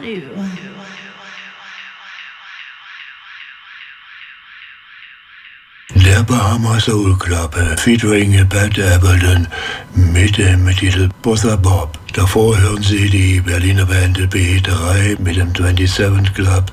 Der Bahama Soul Club featuring Pat Appleton mit dem Titel Bossa Bob. Davor hören Sie die Berliner Band B3 mit dem 27 Club.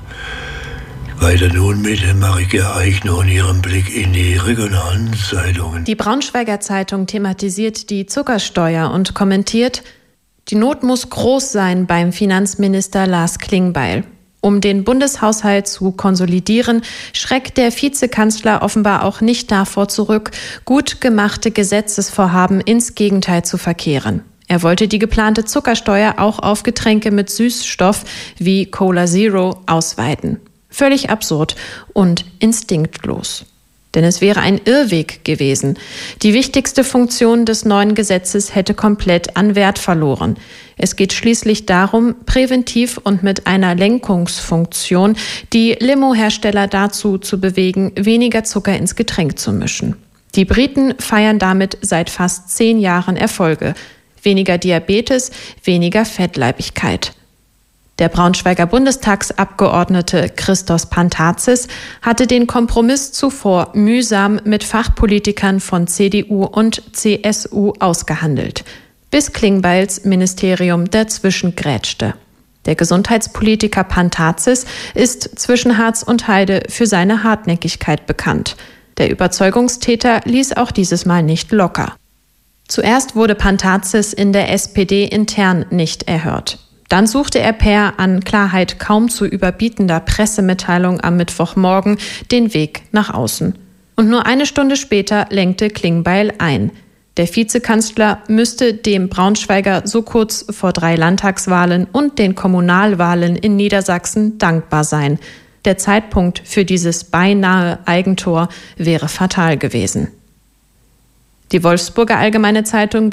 Weiter nun mit Marike Eichner und ihrem Blick in die regionalen Zeitungen. Die Braunschweiger Zeitung thematisiert die Zuckersteuer und kommentiert: Die Not muss groß sein beim Finanzminister Lars Klingbeil. Um den Bundeshaushalt zu konsolidieren, schreckt der Vizekanzler offenbar auch nicht davor zurück, gut gemachte Gesetzesvorhaben ins Gegenteil zu verkehren. Er wollte die geplante Zuckersteuer auch auf Getränke mit Süßstoff wie Cola Zero ausweiten. Völlig absurd und instinktlos. Denn es wäre ein Irrweg gewesen. Die wichtigste Funktion des neuen Gesetzes hätte komplett an Wert verloren. Es geht schließlich darum, präventiv und mit einer Lenkungsfunktion die Limo-Hersteller dazu zu bewegen, weniger Zucker ins Getränk zu mischen. Die Briten feiern damit seit fast 10 Jahren Erfolge. Weniger Diabetes, weniger Fettleibigkeit. Der Braunschweiger Bundestagsabgeordnete Christos Pantazis hatte den Kompromiss zuvor mühsam mit Fachpolitikern von CDU und CSU ausgehandelt, bis Klingbeils Ministerium dazwischen grätschte. Der Gesundheitspolitiker Pantazis ist zwischen Harz und Heide für seine Hartnäckigkeit bekannt. Der Überzeugungstäter ließ auch dieses Mal nicht locker. Zuerst wurde Pantazis in der SPD intern nicht erhört. Dann suchte er per an Klarheit kaum zu überbietender Pressemitteilung am Mittwochmorgen den Weg nach außen. Und nur eine Stunde später lenkte Klingbeil ein. Der Vizekanzler müsste dem Braunschweiger so kurz vor 3 Landtagswahlen und den Kommunalwahlen in Niedersachsen dankbar sein. Der Zeitpunkt für dieses beinahe Eigentor wäre fatal gewesen. Die Wolfsburger Allgemeine Zeitung